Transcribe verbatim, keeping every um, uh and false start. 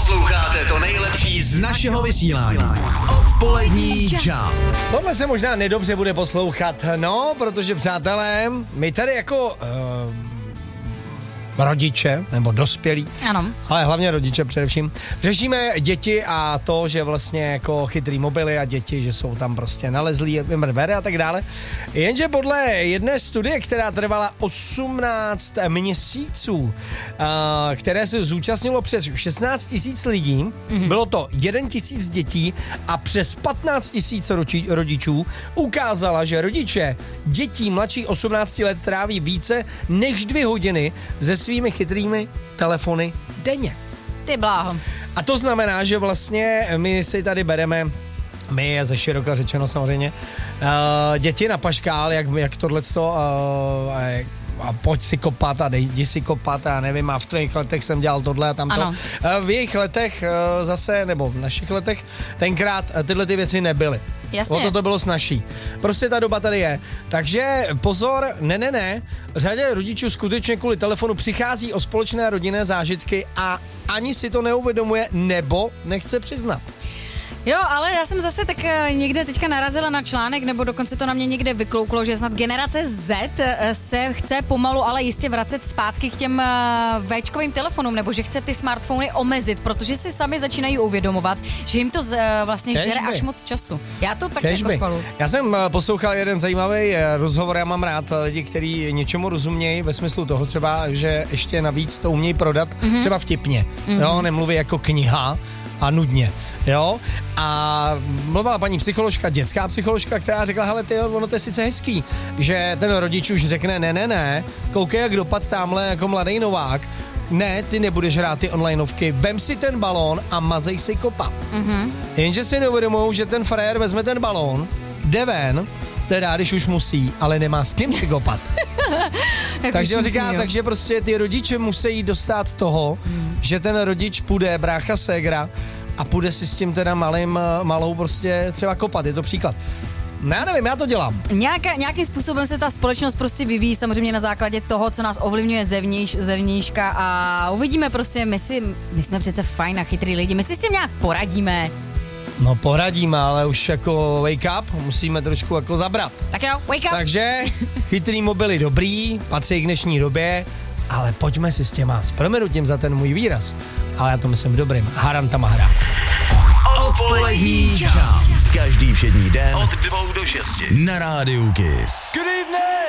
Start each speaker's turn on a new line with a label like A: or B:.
A: Posloucháte to nejlepší z našeho vysílání. Odpolední Jam.
B: Tohle se možná nedobře bude poslouchat, no, protože přátelé, my tady jako uh, rodiče, nebo dospělí,
C: ano.
B: ale hlavně rodiče především, řešíme děti a to, že vlastně jako chytrý mobily a děti, že jsou tam prostě nalezlí, vere a tak dále. Jenže podle jedné studie, která trvala osmnáct měsíců, uh, které se zúčastnilo přes šestnáct tisíc lidí, mm-hmm. bylo to jeden tisíc dětí a přes patnáct tisíc rodičů, ukázala, že rodiče dětí mladších osmnácti let tráví více než dvě hodiny ze svými chytrými telefony denně.
C: Ty bláho.
B: A to znamená, že vlastně my si tady bereme, my je ze široka řečeno samozřejmě, uh, děti na paškál, jak, jak tohleto uh, a, a pojď si kopat a dej, jdi si kopat a nevím, a v tvých letech jsem dělal tohle a tamto. Uh, v jejich letech uh, zase, nebo v našich letech, tenkrát uh, tyhle ty věci nebyly.
C: Jasně.
B: O to to bylo snazší. Prostě ta doba tady je. Takže pozor, ne, ne, ne. Řadě rodičů skutečně kvůli telefonu přichází o společné rodinné zážitky a ani si to neuvědomuje nebo nechce přiznat.
C: Jo, ale já jsem zase tak někde teďka narazila na článek, nebo dokonce to na mě někde vyklouklo, že snad generace Z se chce pomalu, ale jistě vracet zpátky k těm véčkovým telefonům, nebo že chce ty smartfony omezit, protože si sami začínají uvědomovat, že jim to vlastně
B: Kežby.
C: žere až moc času. Já to tak
B: Kežby.
C: jako schvaluju.
B: Já jsem poslouchal jeden zajímavý rozhovor, já mám rád lidi, kteří něčemu rozumějí ve smyslu toho třeba, že ještě navíc to umějí prodat, mm-hmm. třeba vtipně, mm-hmm. jo, nemluví jako kniha a nudně, jo. A mluvila paní psycholožka, dětská psycholožka, která řekla, hele ty, ono to je sice hezký, že ten rodič už řekne, ne, ne, ne, koukej, jak dopad tamhle jako mladý Novák, ne, ty nebudeš hrát ty onlineovky, vem si ten balón a mazej si kopat. Mm-hmm. Jenže si neuvědomujou, že ten frajer vezme ten balón, jde ven, teda když už musí, ale nemá s kým si kopat. Takže on říká, takže prostě ty rodiče musí dostat toho, hmm. že ten rodič půjde, brácha, ségra, a půjde si s tím teda malým, malou prostě třeba kopat, je to příklad. No já nevím, já to dělám.
C: Nějaká, nějakým způsobem se ta společnost prostě vyvíjí samozřejmě na základě toho, co nás ovlivňuje zevnějš, zevnějška a uvidíme prostě, my, si, my jsme přece fajn a chytrý lidi, my si s tím nějak poradíme.
B: No poradíme, ale už jako wake up, musíme trošku jako zabrat.
C: Tak jo, wake up.
B: Takže chytrý mobily dobrý, patří k dnešní době, ale pojďme si s těma, s proměnutím za ten můj výraz, ale já to myslím dobrým, harantama hrát.
A: Odpolední Jam. Každý všední den od dvou do šesti na rádiu Kiss.
D: Good evening!